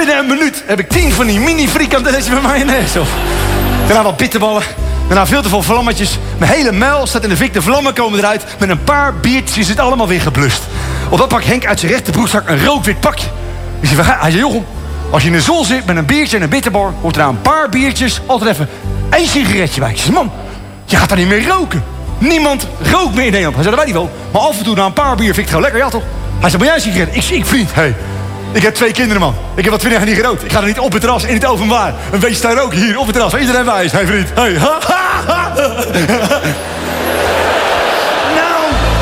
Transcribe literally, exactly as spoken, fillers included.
Binnen een minuut heb ik tien van die mini frikandellen met mayonaise op. Daarna wat bitterballen. Daarna veel te veel vlammetjes. Mijn hele muil staat in de fik. De vlammen komen eruit. Met een paar biertjes is het allemaal weer geblust. Op dat pakt Henk uit zijn rechterbroekzak een roodwit pakje. Dus hij zei, Jochem, als je in de zon zit met een biertje en een bitterbar, hoort er aan een paar biertjes altijd even één sigaretje bij. Ik zei, man, je gaat daar niet meer roken. Niemand rookt meer in Nederland. Hij zei, dat weet ik wel. Maar af en toe na een paar bier vind ik het gewoon lekker. Ja toch? Hij zei, maar jij een sigaret? Ik, ik vriend, hé. Hey, ik heb twee kinderen, man. Ik heb al twintig jaar niet gerookt. Ik ga er niet op het terras, in het openbaar. Een beetje staan roken hier op het terras. Iedereen wijs. Hé, hey, vriend. Hey.